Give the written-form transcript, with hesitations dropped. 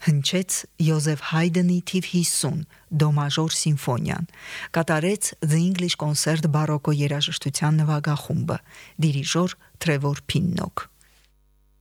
հնչեց Յոզեֆ Հայդենի թիվ 50 դո մաժոր սիմֆոնիան, կատարեց The English Concert բարոկո երաժշտության նվագախումբը, դիրիժոր Թրևոր Փիննոկ։